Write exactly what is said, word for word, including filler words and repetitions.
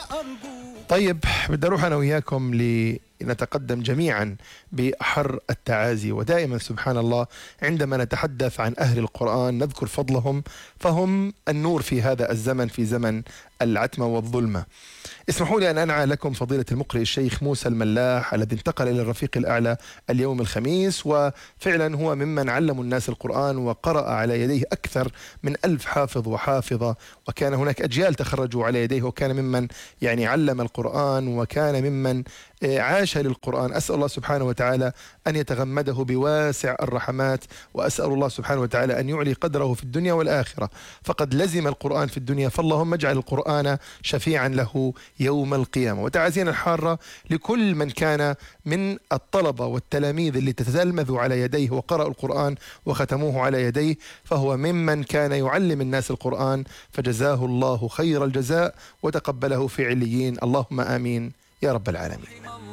طيب بدي أروح أنا وياكم لنتقدم جميعا بأحر التعازي. ودائما سبحان الله عندما نتحدث عن أهل القرآن نذكر فضلهم، فهم النور في هذا الزمن، في زمن العتمة والظلمة. اسمحوا لي أن أنعى لكم فضيلة المقرئ الشيخ موسى الملاح الذي انتقل إلى الرفيق الأعلى اليوم الخميس، وفعلا هو ممن علموا الناس القرآن وقرأ على يديه أكثر من ألف حافظ وحافظة، وكان هناك أجيال تخرجوا على يديه، وكان ممن يعني علم القرآن وكان ممن عاش للقرآن. أسأل الله سبحانه وتعالى أن يتغمده بواسع الرحمات، وأسأل الله سبحانه وتعالى أن يعلي قدره في الدنيا والآخرة، فقد لزم القرآن في الدنيا، فاللهم اجعل القرآن شفيعا له يوم القيامة. وتعازينا الحارة لكل من كان من الطلبة والتلاميذ اللي تتلمذوا على يديه وقرأوا القرآن وختموه على يديه، فهو ممن كان يعلم الناس القرآن، فجزاه الله خير الجزاء وتقبله في عليين. اللهم آمين يا رب العالمين.